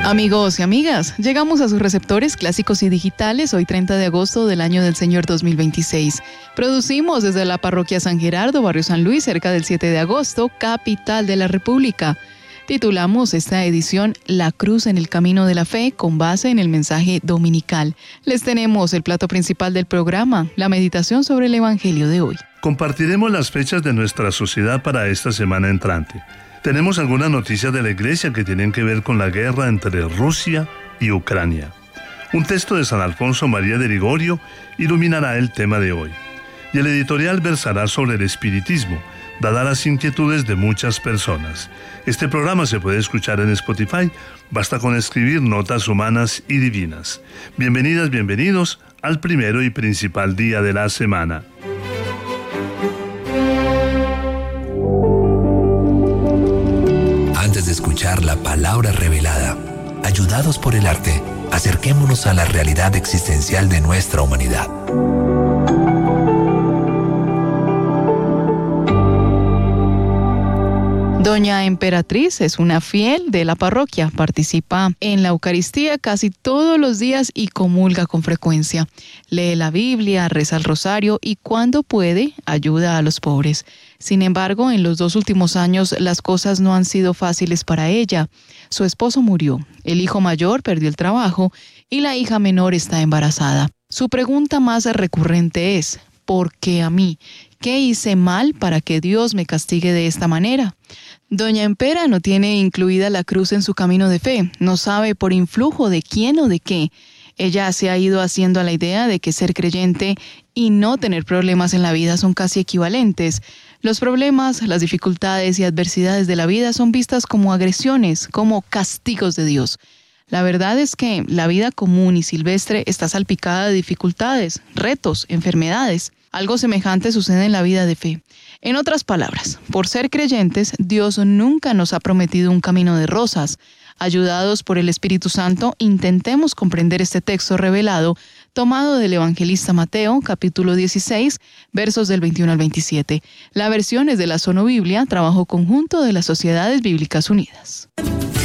Amigos y amigas, llegamos a sus receptores clásicos y digitales hoy 30 de agosto del año del Señor 2026. Producimos desde la parroquia San Gerardo, barrio San Luis, cerca del 7 de agosto, capital de la República. Titulamos esta edición La Cruz en el Camino de la Fe, con base en el mensaje dominical. Les tenemos el plato principal del programa, la meditación sobre el Evangelio de hoy. Compartiremos las fechas de nuestra sociedad para esta semana entrante. Tenemos algunas noticias de la Iglesia que tienen que ver con la guerra entre Rusia y Ucrania. Un texto de San Alfonso María de Ligorio iluminará el tema de hoy. Y el editorial versará sobre el espiritismo, dadas las inquietudes de muchas personas. Este programa se puede escuchar en Spotify, basta con escribir Notas Humanas y Divinas. Bienvenidas, bienvenidos al primero y principal día de la semana. Antes de escuchar la palabra revelada, ayudados por el arte, acerquémonos a la realidad existencial de nuestra humanidad. Doña Emperatriz es una fiel de la parroquia, participa en la Eucaristía casi todos los días y comulga con frecuencia. Lee la Biblia, reza el rosario y cuando puede, ayuda a los pobres. Sin embargo, en los 2 últimos años las cosas no han sido fáciles para ella. Su esposo murió, el hijo mayor perdió el trabajo y la hija menor está embarazada. Su pregunta más recurrente es: ¿por qué a mí? ¿Qué hice mal para que Dios me castigue de esta manera? Doña Empera no tiene incluida la cruz en su camino de fe, no sabe por influjo de quién o de qué. Ella se ha ido haciendo a la idea de que ser creyente y no tener problemas en la vida son casi equivalentes. Los problemas, las dificultades y adversidades de la vida son vistas como agresiones, como castigos de Dios. La verdad es que la vida común y silvestre está salpicada de dificultades, retos, enfermedades. Algo semejante sucede en la vida de fe. En otras palabras, por ser creyentes, Dios nunca nos ha prometido un camino de rosas. Ayudados por el Espíritu Santo, intentemos comprender este texto revelado, tomado del evangelista Mateo, capítulo 16, versos del 21 al 27. La versión es de la Sonobiblia, trabajo conjunto de las Sociedades Bíblicas Unidas.